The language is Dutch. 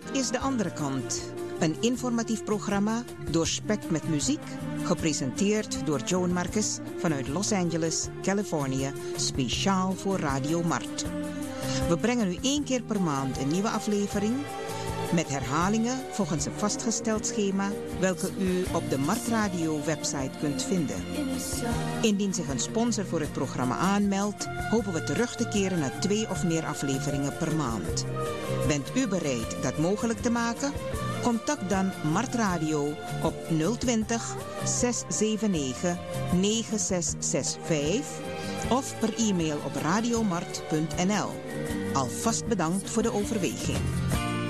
is de andere kant. Een informatief programma doorspekt met muziek, gepresenteerd door Joan Marcus vanuit Los Angeles, Californië, speciaal voor Radio Mart. We brengen u 1 keer per maand een nieuwe aflevering met herhalingen volgens een vastgesteld schema, welke u op de Mart Radio website kunt vinden. Indien zich een sponsor voor het programma aanmeldt, hopen we terug te keren naar 2 of meer afleveringen per maand. Bent u bereid dat mogelijk te maken? Contact dan Mart Radio op 020 679 9665 of per e-mail op radiomart.nl. Alvast bedankt voor de overweging.